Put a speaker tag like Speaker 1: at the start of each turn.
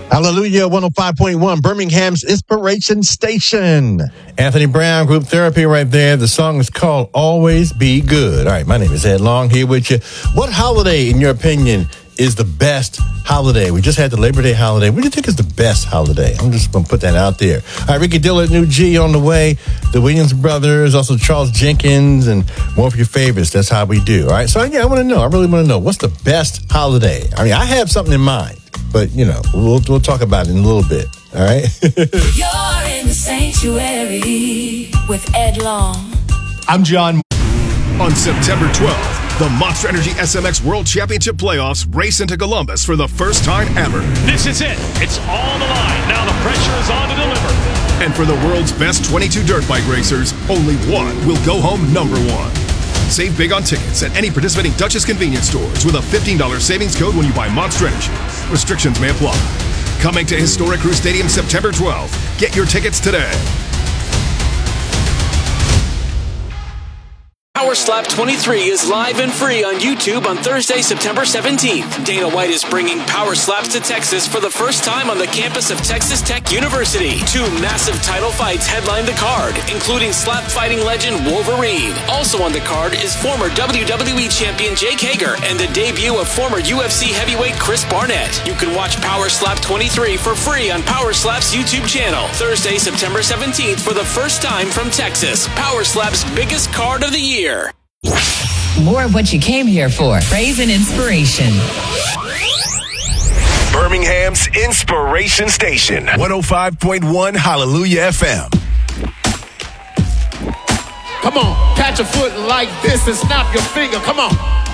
Speaker 1: Hallelujah, 105.1, Birmingham's Inspiration Station. Anthony Brown, Group Therapy right there. The song is called Always Be Good. All right, my name is Ed Long here with you. What holiday, in your opinion, is the best holiday? We just had the Labor Day holiday. What do you think is the best holiday? I'm just going to put that out there. All right, Ricky Dillard, New G on the way. The Williams Brothers, also Charles Jenkins, and more of your favorites. That's how we do. All right, so yeah, I really want to know, what's the best holiday? I mean, I have something in mind. But, you know, we'll talk about it in a little bit, all right?
Speaker 2: You're in the sanctuary with Ed Long.
Speaker 3: I'm John.
Speaker 4: On September 12th, the Monster Energy SMX World Championship Playoffs race into Columbus for the first time ever.
Speaker 5: This is it. It's all on the line. Now the pressure is on to deliver.
Speaker 4: And for the world's best 22 dirt bike racers, only one will go home number one. Save big on tickets at any participating Duchess convenience stores with a $15 savings code when you buy Monster Energy. Restrictions may apply. Coming to Historic Crew Stadium September 12th. Get your tickets today.
Speaker 6: Power Slap 23 is live and free on YouTube on Thursday, September 17th. Dana White is bringing Power Slaps to Texas for the first time on the campus of Texas Tech University. 2 massive title fights headline the card, including slap fighting legend Wolverine. Also on the card is former WWE champion Jake Hager and the debut of former UFC heavyweight Chris Barnett. You can watch Power Slap 23 for free on Power Slap's YouTube channel. Thursday, September 17th for the first time from Texas. Power Slap's biggest card of the year.
Speaker 7: More of what you came here for. Praise and inspiration.
Speaker 8: Birmingham's Inspiration Station. 105.1 Hallelujah FM.
Speaker 9: Come on, catch a foot like this and snap your finger. Come on.